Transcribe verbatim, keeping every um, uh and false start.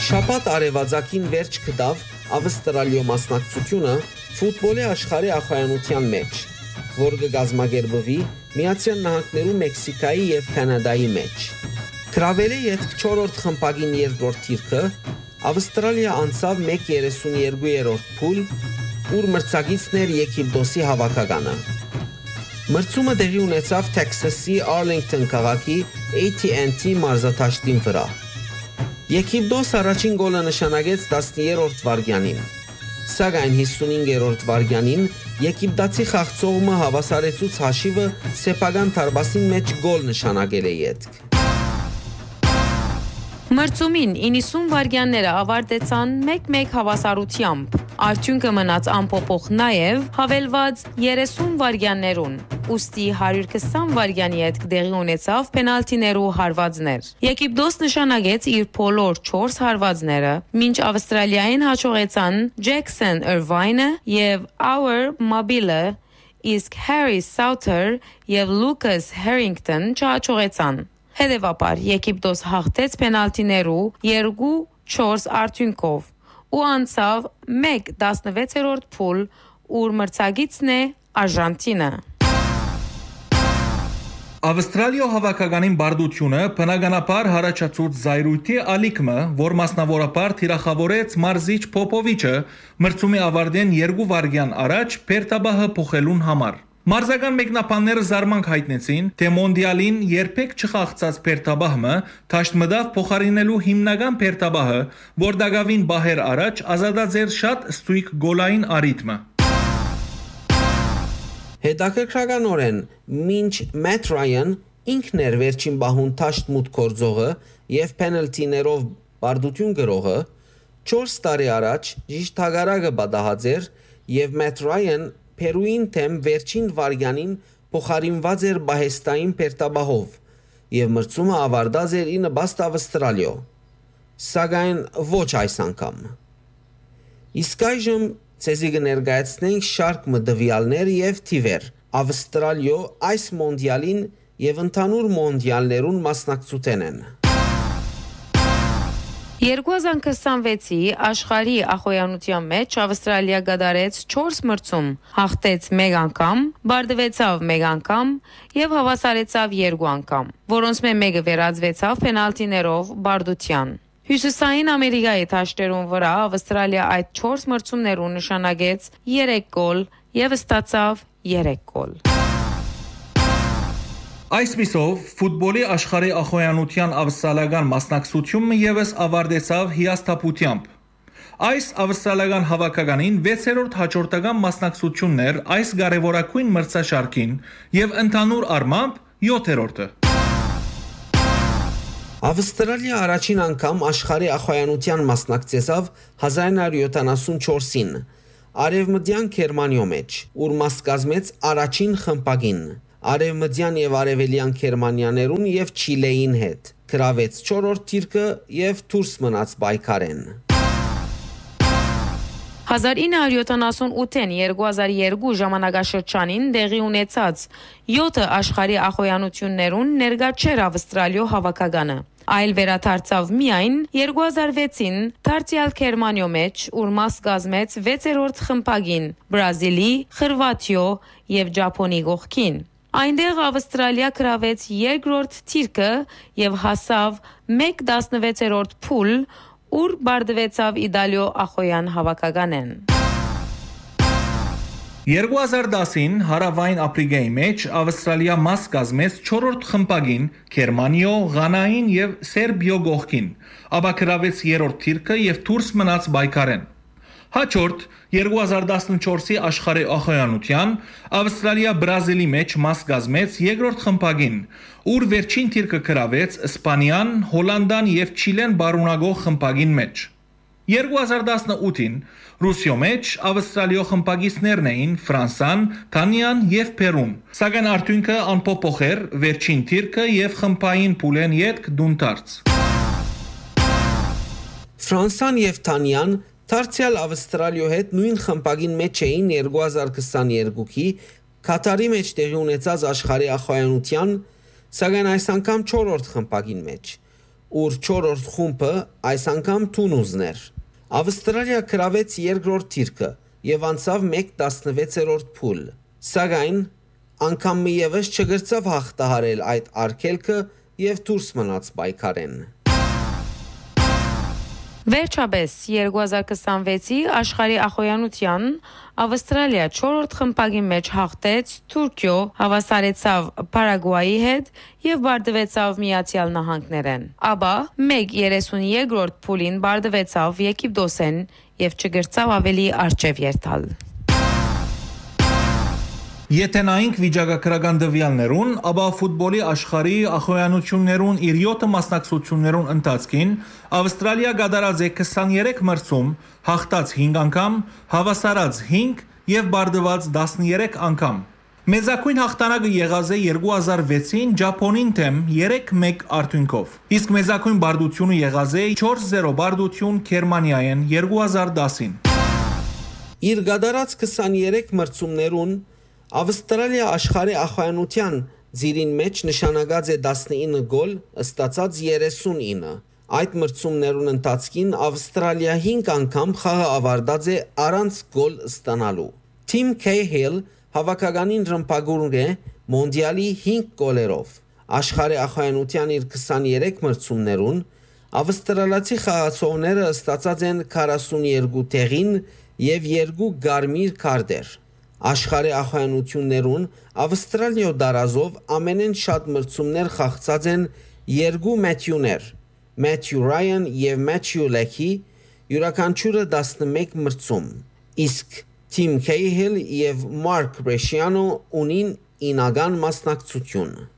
Շաբաթ արևածագին վերջ կդավ Ավստրալիո մասնակցությունը ֆուտբոլի աշխարհի ախոյանության մեջ, որ կգազմագերբվի Միացյալ Նահանգներու, Մեքսիկայի եւ Կանադայի մեջ։ Գրավել է յետք չորրորդ խմբագին երկրորդ թիրքը, Ավստրալիա անցավ մեկ երեսունյերկուերորդ փուլ, ուր մրցակիցն էր Եգիպտոսի հավաքականը։ Մրցումը տեղի ունեցավ Թեքսասի Արլինգթոն քաղաքի A T and T մարզադաշտին վրա։ Եգիպտոս առաջին գոլը նշանակեց տասներորդ վայրկյանին, սակայն հիսունհինգերորդ վայրկյանին Եգիպտացի խաղացողը հավասարեցուց հաշիվը սեփական դարբասին մեջ գոլ նշանակել է յետք։ Մրցումին իննսուն վայրկյանները ավարտեցան մեկ-մեկ հավասարությամբ, արդյունքը մնաց անփոփոխ նաև հավելված երեսուն վայրկյաններուն, ուստի հարյուր քսան վայրկյանի հետ տեղի ունեցավ պենալտիներու հարվածներ։ Եգիպտոս նշանակեց իր բոլոր չորս հարվածները, մինչ Ավստրալիային հաջողեցան Ջեքսոն Իրվայնը եւ Our Mobile, իսկ Harry Souter եւ Lucas Harrington չհաջողեցան։ Հետևաբար Եգիպտոս հաղթեց պենալտիներու երկու չորս արդյունքով ու անցավ մեկ տասնվեցերորդ փուլ, ուր մրցակիցն է Արժանտինա։ Ավստրալիո հավաքականին բարդությունը բնականաբար հարաճացուց զայրույթի ալիքմը, որ մասնավորապես թիրախավորեց Մարզիչ Պոպովիչը մրցումի ավարտեն երկու վայրկյան առաջ Պերտաբահը փոխելուն համար։ Մարզական մեկնաբանները զարմանք հայտնեցին, թե մոնդիալին երբեք չխաղացած Պերտաբահը թաշտ մտավ փոխարինելու հիմնական Պերտաբահը, որ դակավին բահեր առաջ ազատած էր շատ ստույգ գոլային արիթմը։ Հետաքրքրականորեն, մինչ Matt Ryan ինքն էր վերջին բահուն թաշտ մուտք գործողը եւ պենալտիներով բարդություն գրողը, չորս տարի առաջ ճիշտ հակառակը պատահած էր եւ Matt Ryan Պերուին թեմ վերջին վայրկյանին փոխարինված էր բահեստային Պերտաբահով եւ մրցումը ավարտած էր ինը բաստ Ավստրալիո, սակայն ոչ այս անգամ։ Իսկ այժմ ցեզի կներկայացնենք շարք մտվյալներ եւ թիվեր Ավստրալիո այս մոնդիալին եւ ընդհանուր մոնդիալներուն մասնակցութեն են։ երկու հազար քսանվեցի աշխարհի ախոյանության մեջ Ավստրալիա գդարեց չորս մրցում, հաղթեց մեկ անգամ, բարդվեցավ մեկ անգամ եւ հավասարեցավ երկու անգամ, որոնց մեկը վերածվեցավ պենալտիներով բարդության։ Հյուսիսային Ամերիկայի դաշտերուն վրա Ավստրալիա այդ չորս մրցումներուն նշանակեց երեք գոլ եւ ստացավ երեք գոլ։ Այսպիսով, ֆուտբոլի աշխարհի ախոյանության ավստրալիական մասնակցությունը ևս ավարտեցավ հիասթափությամբ։ Այս ավստրալիական հավաքականին վեցերորդ հաջորդական մասնակցությունն էր այս կարևորագույն մրցաշարքին եւ ընդհանուր առմամբ յոթերորդը։ Ավստրալիա առաջին անգամ աշխարհի ախոյանության մասնակցեցավ հազար նոյ հարյուր յոթանասունչորսին Արևմտյան Գերմանիո մեջ, ուր մաս կազմեց առաջին խմբագին։ Արևմտյան եւ արևելյան Գերմանիաներուն եւ Չիլեին հետ։ Գրավեց չորրորդ թիրքը եւ դուրս մնաց պայքարեն։ հազար ինը հարյուր յոթանասունութին երկու հազար երկու ժամանակաշրջանին տեղի ունեցած յոթ աշխարհի ախոյանություններուն ներկա չէր Ավստրալիո հավաքականը, այլ վերադարձավ միայն երկու հազար վեցին դարձյալ Գերմանիո մեջ, ուր մաս կազմեց վեցերորդ խմբագին Բրազիլի, Խորվաթիո եւ Ճապոնի կողքին։ Այնտեղ Ավստրալիա գրավեց երկրորդ թիրքը եւ հասավ մեկ տասնվեցերորդ փուլ, ուր բարդվեցավ Իտալիո ախոյան հավաքականեն։ երկու հազար դասին հարավային Աֆրիկայի մեջ Ավստրալիա մաս կազմեց չորրորդ խմբագին Գերմանիո, Ղանային եւ Սերբիո կողքին, ապա գրավեց երրորդ թիրքը եւ դուրս մնաց պայքարեն։ Հաջորդ երկու հազար տասնչորսի աշխարհի ախոյանության Ավստրալիա Բրազիլի մեջ մաս կազմեց երկրորդ խմբագին, ուր վերջին թիրքը գրավեց Իսպանիան, Հոլանդան եւ Չիլեն բարունագող խմբագին մեջ։ երկու հազար տասնութին Ռուսիո մեջ Ավստրալիո խմբագիցներն էին Ֆրանսան, Դանիան եւ Պերուն, սակայն արդյունքը անփոփոխ էր վերջին թիրքը եւ խմբային փուլեն յետք դունտարց։ Ֆրանսան եւ Դանիան Դարձյալ Ավստրալիո հետ նույն խմբագին մեջ էին երկու հազար քսաներկուի Կատարի մեջ տեղի ունեցած աշխարհի ախոյանության, սակայն այս անգամ չորրորդ խմբագին մեջ, ուր չորրորդ խումբը այս անգամ Թունուզն էր։ Ավստրալիա գրավեց երկրորդ թիրքը եւ անցավ մեկ տասնվեցերորդ փուլ, սակայն անգամ մի ևս չգրծավ հաղթահարել այդ արգելքը եւ դուրս մնաց պայքարեն։ Վերջապես երկու հազար քսանվեցի աշխարհի ախոյանության Ավստրալիա չորրորդ խմբակի մեջ հաղթեց Թուրքիո, հավասարեցավ Պարագուայի հետ եւ բարձվեցավ Միացյալ Նահանգներեն։ Ապա մեկ երեսունյոթերորդ փուլին բարձվեցավ Եգիպտոսեն եւ չգրծավ ավելի արժեվ երթալ։ Եթե նայենք վիճակագրական տվյալներուն, ապա ֆուտբոլի աշխարհի ախոյանություններուն իր յոթ մասնակցություններուն ընթացքին Ավստրալիա գդարած է քսաներեք մրցում, հաղթած հինգ անգամ, հավասարած հինգ եւ բարձված տասներեք անգամ։ Մեծակույն հաղթանակը եղած է երկու հազար վեցին Ճապոնին թեմ երեք մեկ արդյունքով։ Իսկ մեծակույն բարդությունը եղած է չորս զիրո բարդություն Գերմանիայեն երկու հազար դասին։ Իր գդարած քսաներեք մրցումներուն Ավստրալիա աշխարհի ախոյանության ձիրին մեջ նշանակած է տասնինը գոլ, ստացած երեսունինը։ Այդ մրցումներուն ընթացքին Ավստրալիա հինգ անգամ խաղը ավարտած է առանց գոլ ստանալու։ Թիմ Քեյհիլ հավաքականին ռմբակոծում է մոնդիալի հինգ գոլերով։ Աշխարհի ախոյանության իր քսաներեք մրցումներուն ավստրալացի խաղացողները ստացած են քառասունյոթ տեղին եւ երկու գարմիր քարտեր։ Աշխարհի ախոյանություններուն Ավստրալիա դարազով ամենեն շատ մրցումներ խաղացած են երկու Մեթյուներ, Մեթյու Ռայան եւ Մեթյու Լեքի, յուրաքանչյուրը տասնմեկ մրցում, իսկ Թիմ Քեյհիլ եւ Մարկ Բրեշիանո ունին ինական մասնակցություն։